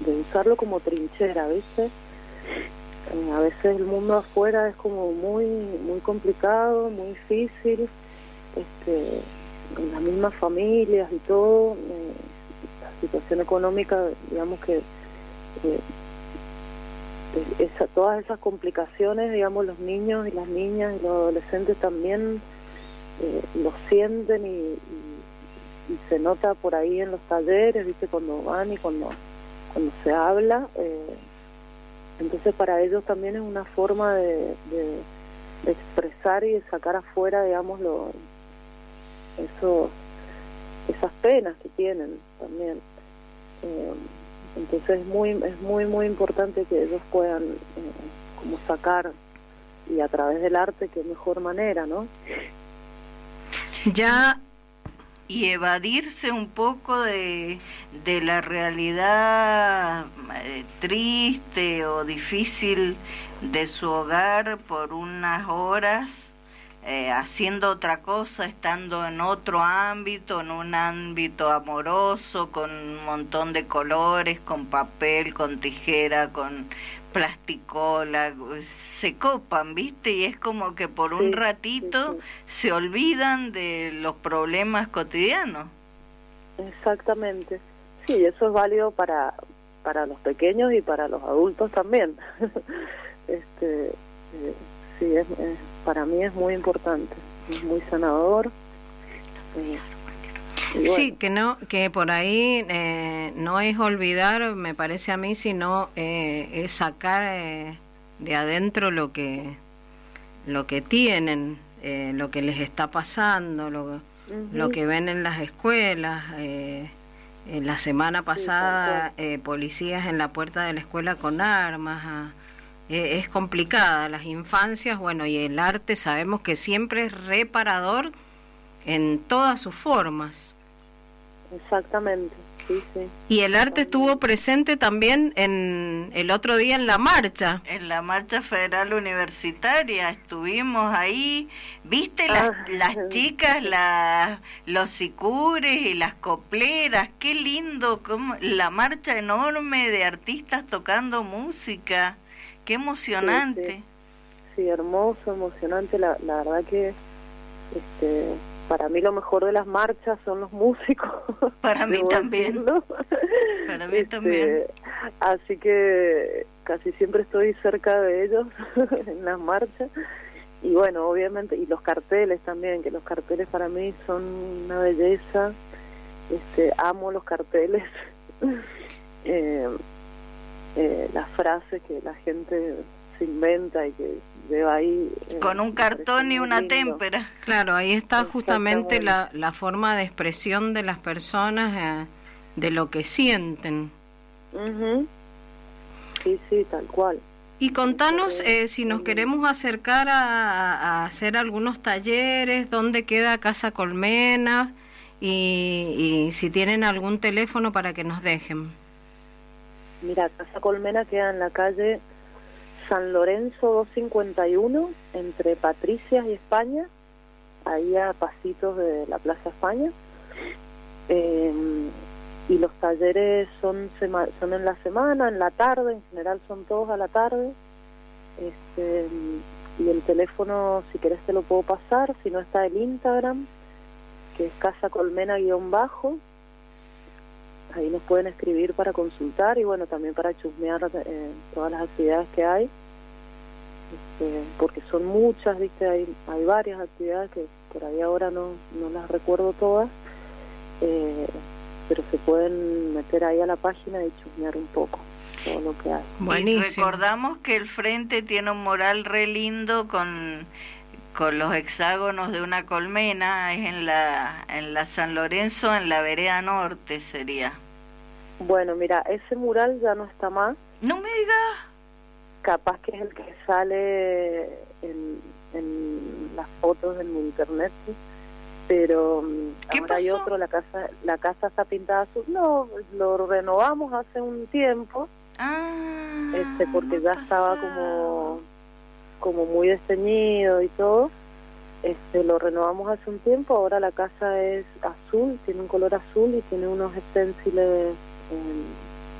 usarlo como trinchera, ¿viste? A veces el mundo afuera es como muy complicado, muy difícil, en las mismas familias y todo, la situación económica, digamos que todas esas complicaciones, digamos, los niños y las niñas y los adolescentes también lo sienten y se nota por ahí en los talleres, ¿viste? Cuando van y cuando se habla, entonces para ellos también es una forma de expresar y de sacar afuera, digamos, esas penas que tienen también. Entonces es muy importante que ellos puedan como sacar, y a través del arte, qué mejor manera, ¿no? Ya, y evadirse un poco de la realidad triste o difícil de su hogar por unas horas, haciendo otra cosa, estando en otro ámbito, en un ámbito amoroso, con un montón de colores, con papel, con tijera, con plasticola, se copan, ¿viste? Y es como que por un ratito se olvidan de los problemas cotidianos. Exactamente. Sí, eso es válido para los pequeños y para los adultos también. Sí, para mí es muy importante, es muy sanador. Bueno. Sí, que por ahí no es olvidar, me parece a mí, sino es sacar de adentro lo que tienen, lo que les está pasando, lo que ven en las escuelas. La semana pasada, policías en la puerta de la escuela con armas. Es complicada las infancias, bueno, y el arte sabemos que siempre es reparador en todas sus formas. Exactamente, sí. Y el arte estuvo presente también el otro día en la marcha. En la marcha federal universitaria estuvimos ahí, viste las chicas, los sicures y las copleras, qué lindo, la marcha enorme de artistas tocando música. Qué emocionante. Sí, hermoso, emocionante. La verdad que para mí lo mejor de las marchas son los músicos. Para mí también. Para mí también. Así que casi siempre estoy cerca de ellos en las marchas. Y bueno, obviamente, y los carteles también, que los carteles para mí son una belleza. Amo los carteles. Las frases que la gente se inventa y que lleva ahí con un cartón y una témpera. Claro, ahí está justamente la forma de expresión de las personas, de lo que sienten. Sí, tal cual. Y contanos si nos queremos acercar a hacer algunos talleres, dónde queda Casa Colmena y si tienen algún teléfono para que nos dejen. Mira, Casa Colmena queda en la calle San Lorenzo 251, entre Patricias y España, ahí a pasitos de la Plaza España. Y los talleres son en la semana, en la tarde, en general son todos a la tarde. Y el teléfono, si querés te lo puedo pasar, si no está el Instagram, que es Casa Colmena _. Ahí nos pueden escribir para consultar y bueno, también para chusmear todas las actividades que hay, porque son muchas, viste, hay varias actividades que por ahí ahora no las recuerdo todas, pero se pueden meter ahí a la página y chusmear un poco todo lo que hay. Buenísimo. Y recordamos que el frente tiene un mural re lindo con los hexágonos de una colmena, es en la San Lorenzo, en la vereda norte sería. Bueno, mira, ese mural ya no está más. No me digas. Capaz que es el que sale en las fotos en internet, ¿sí? Pero ahora pasó? hay otro, la casa está pintada azul. No, lo renovamos hace un tiempo, porque ya estaba como muy desteñido y todo. Lo renovamos hace un tiempo. Ahora la casa es azul, tiene un color azul y tiene unos esténciles